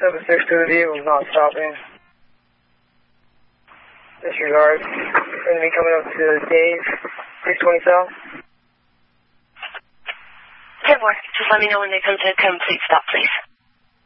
762, the vehicle's not stopping. Disregard. Enemy coming up to Dave, 620 South. 10-4, just let me know when they come to complete stop, please.